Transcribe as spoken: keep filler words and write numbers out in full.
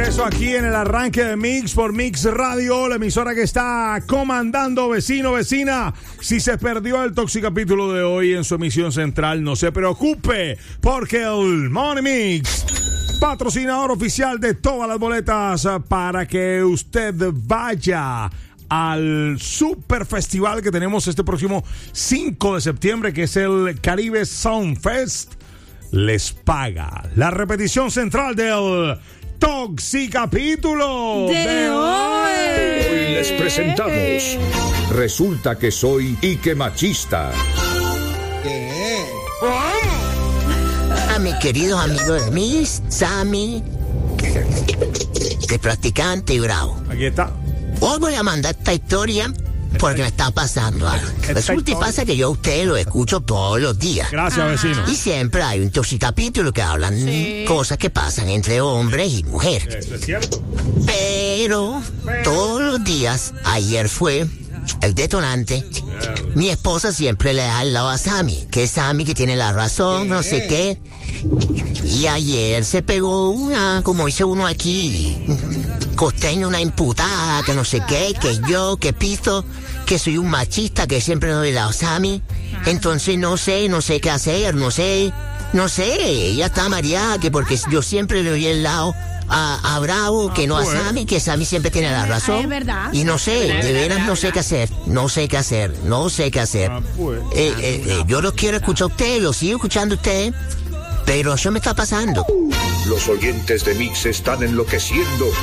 regreso aquí en el arranque de Mix por Mix Radio, la emisora que está comandando. Vecino, vecina, si se perdió el toxicapítulo de hoy en su emisión central, no se preocupe, porque el Money Mix, patrocinador oficial de todas las boletas para que usted vaya al super festival que tenemos este próximo cinco de septiembre, que es el Caribe Sound Fest, les paga la repetición central del Toxicapítulo de, de hoy. Hoy les presentamos Resulta que soy Ike Machista. ¿Qué? A mi querido amigo de mí, Sammy, de Practicante y Bravo. Aquí está. Hoy voy a mandar esta historia porque me está pasando algo. Resulta y pasa que yo a usted lo escucho todos los días. Gracias, vecino. Y siempre hay un toxicapítulo que hablan sí. cosas que pasan entre hombres y mujeres. Eso es cierto. Pero, Pero todos los días, ayer fue el detonante. Mi esposa siempre le da al lado a Sammy, que es Sammy que tiene la razón, no sé qué. Y ayer se pegó una, como dice uno aquí, costeño, una imputada, que no sé qué, que yo, que pisto, que soy un machista, que siempre doy lado a Sammy. Entonces no sé, no sé qué hacer, no sé, no sé, ella está mareada, que porque yo siempre le doy el lado a, a Bravo, que no a Sammy, que Sammy siempre tiene la razón. Es verdad. Y no sé, de veras no sé qué hacer, no sé qué hacer, no sé qué hacer. Eh, eh, eh, yo los quiero escuchar a ustedes, los sigo escuchando a ustedes, pero eso me está pasando. Los oyentes de Mix están enloqueciendo